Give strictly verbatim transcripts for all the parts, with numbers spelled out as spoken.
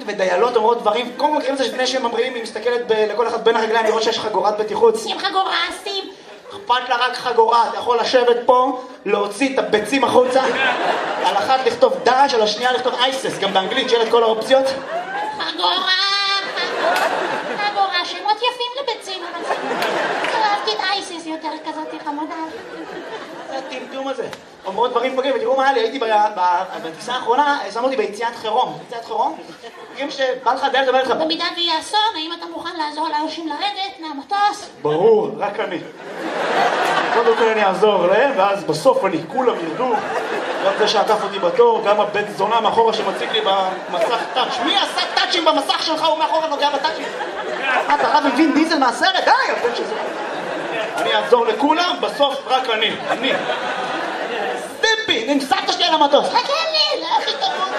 ודיילות אומרות דברים, קודם כל מכירים את זה לפני שהם ממריאים, היא מסתכלת לכל אחד בין הרגליים, לראות שיש חגורת בטיחות. שים חגורה, שים. אכפת לה רק חגורה, אתה יכול לשבת פה, להוציא את הביצים החוצה, על אחת לכתוב דאעש, על השנייה לכתוב אייסס, גם באנגלית שיהיה את כל האופציות. חגורה, חגורה, שמות יפים לביצים, אבל אהבתי את אייסס יותר כזאת חמודה. זה הטמטום הזה. אומרות דברים פגעים, ותראו מה היה לי, הייתי בטיסה האחרונה, שמו אותי ביציאת חירום. ביציאת חירום? מכירים שבא לך דרך לדבר לך. במידה ויהיה אסון, האם אתה מוכן לעזור לאנשים לרדת מהמטוס? ברור, רק אני. קודם כל אני אעזור להם, ואז בסוף אני, כולם ירדו. גם זה שעקף אותי בתור, גם הבן זונה מאחורה שמציג לי במסך טאץ'. מי עשה טאצ'ים במסך שלך? הוא מאחורה נוגע בטאצ'ים. מה, אתה רב עם וין דיזל מהסרט? די, הבן שזה. אני אעזור לכולם, בסוף רק אני. אני. סטיפי, נמסעת שלי על המטוס. חכה לי, לאח יתרון.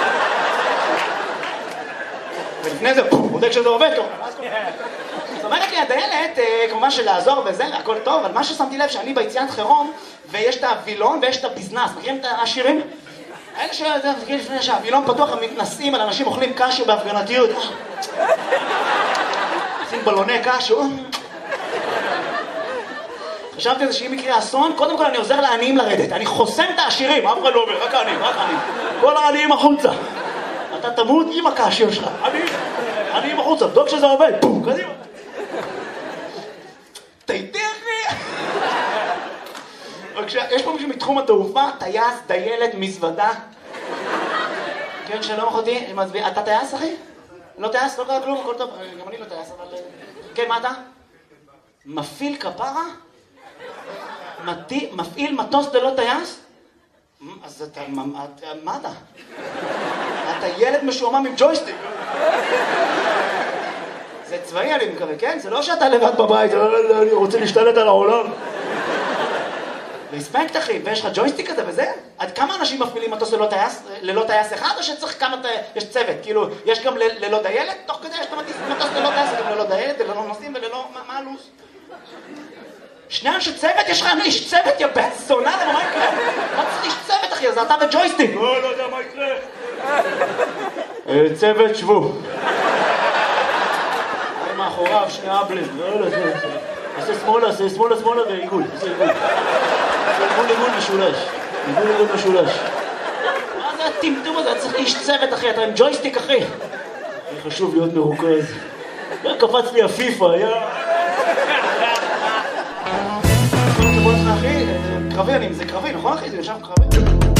ולפני זה, בודק שזה עובד טוב. זאת אומרת לי, הדיילת, כמובן שלעזור וזה, הכל טוב, אבל מה ששמתי לב שאני ביציאת חירום, ויש את הווילון ויש את הביזנס. מכירים את השירים? האלה שזה, לפני שהווילון פתוח, הם מתנסים על אנשים אוכלים קשו בהפגנתיות. עושים בלוני קשו. חשבתי על זה שאם יקרה אסון, קודם כל אני עוזר לעניים לרדת. אני חוסם את העשירים, אף אחד לא אומר, רק העניים, רק העניים. כל העניים החוצה. אתה תמות עם הקשו שלך. עניים, עניים החוצה, בדוק שזה עובד. פום, קדימה. תייתי אחי. יש פה מישהו מתחום התעופה, טייס, דיילת, מזוודה. כן, שלום אחותי, אתה טייס אחי? לא טייס, לא קרה כלום, הכל טוב. גם אני לא טייס, אבל... כן, מה אתה? מפעיל כפרה? מפעיל מטוס ללא טייס? אז אתה... מה אתה? אתה ילד משועמם עם ג'ויסטיק. זה צבאי אני מקווה, כן? זה לא שאתה לבד בבית, אני רוצה להשתלט על העולם. רספקט אחי, ויש לך ג'ויסטיק כזה וזה? עד כמה אנשים מפעילים מטוס ללא טייס? ללא טייס אחד או שצריך כמה... יש צוות? כאילו, יש גם ללא דיילת? תוך כדי יש מטוס ללא טייס, גם ללא דיילת, ללא נוסעים וללא... מה הלו"ז? שני אנשי צוות? יש לך איש צוות, יא בן זונה, למה מה יקרה? מה צריך איש צוות אחי? זה אתה וג'ויסטיק. לא, לא יודע מה יקרה. צוות, שבו. זה מאחוריו, שני אבלים. לא, לא, זה... עושה שמאלה, עושה שמאלה, שמאלה ועיגול. עושה עיגול. עיגול, עיגול משולש. עיגול, עיגול משולש. מה זה הטמטום הזה? צריך איש צוות אחי, אתה עם ג'ויסטיק אחי. חשוב להיות מרוכז. קפץ לי הפיפה, יא... אחי, קרבי, זה קרבי, נכון אחי? זה יושב קרבי?